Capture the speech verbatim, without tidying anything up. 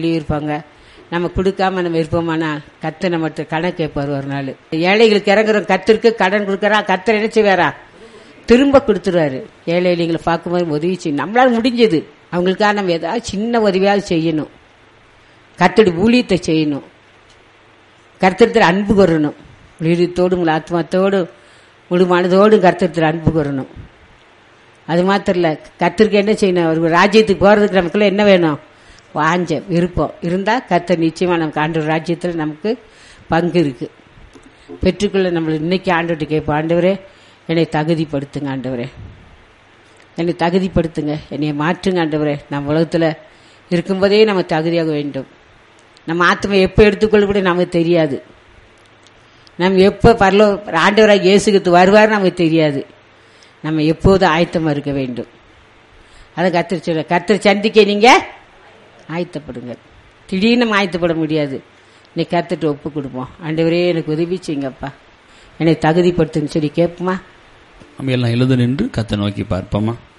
ஏழையிலையும் இருப்பாங்க. நம்ம கொடுக்காம நம்ம இருப்போமானா கர்த்தர் நம்மகிட்ட கடன் கேட்பார் ஒரு நாள். ஏழைகளுக்கு இறங்குறோம், கர்த்தருக்கு கடன் கொடுக்கறா, கர்த்தர் என்ன செய்வாரா? திரும்ப கொடுத்துருவாரு. ஏழை ஏழைகளை பார்க்கும்போது உதவி செய்யணும். நம்மளால முடிஞ்சது அவங்களுக்காக நம்ம ஏதாவது சின்ன உதவியாவது செய்யணும். கர்த்தருடைய ஊழியத்தை செய்யணும். கர்த்தரத்தில் அன்பு கூறணும். உயிரத்தோடு உங்கள் ஆத்மாத்தோடு முழு மனதோடும் கர்த்தரத்தில் அன்பு கூறணும். அது மாத்திரம் இல்லை, கர்த்தருக்கு என்ன செய்யணும்? ஒரு ராஜ்யத்துக்கு போகிறதுக்கு நமக்குள்ள என்ன வேணும்? வாஞ்ச விருப்பம் இருந்தால் கர்த்தர் நிச்சயமாக நமக்கு ஆண்டவர் ராஜ்யத்தில் நமக்கு பங்கு இருக்கு. பெற்றுக்கொள்ள நம்மளை இன்னைக்கு ஆண்டவர்கிட்ட கேட்போம், ஆண்டவரே என்னை தகுதிப்படுத்துங்க, ஆண்டவரே என்னை தகுதிப்படுத்துங்க, என்னை மாற்றுங்க ஆண்டவரே. நம்ம உலகத்தில் இருக்கும்போதே நம்ம தகுதியாக வேண்டும். நம்ம ஆத்மா எப்போ எடுத்துக்கொள்ள கூட நமக்கு தெரியாது. நம்ம எப்போ பரலோ ஆண்டவராக இயேசுக்கு வருவார் நமக்கு தெரியாது. நம்ம எப்போதும் ஆயத்தமாக இருக்க வேண்டும். அதை கர்த்தர் சொல்ல, கர்த்தர் சந்திக்க நீங்க ஆயத்தப்படுங்க. திடீர்னு நம்ம ஆயத்தப்பட முடியாது. இன்னைக்கு கர்த்தர்ட்ட ஒப்பு கொடுப்போம். ஆண்டவரே எனக்கு உதவி செய்யுங்கப்பா, என்னை தகுதிப்படுத்துன்னு சொல்லி கேட்போமா? நம்ம எல்லாம் எழுத நின்று கர்த்தரை நோக்கி பார்ப்போமா?